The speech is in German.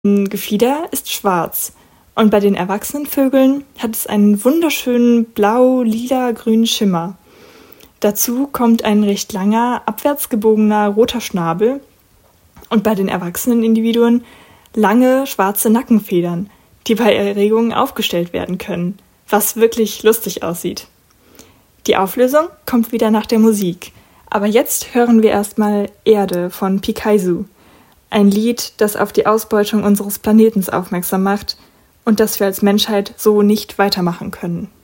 Gefieder ist schwarz und bei den erwachsenen Vögeln hat es einen wunderschönen blau-lila-grünen Schimmer. Dazu kommt ein recht langer, abwärts gebogener roter Schnabel und bei den erwachsenen Individuen lange schwarze Nackenfedern, die bei Erregungen aufgestellt werden können, was wirklich lustig aussieht. Die Auflösung kommt wieder nach der Musik, aber jetzt hören wir erstmal Erde von Pikaisu, ein Lied, das auf die Ausbeutung unseres Planetens aufmerksam macht und das wir als Menschheit so nicht weitermachen können.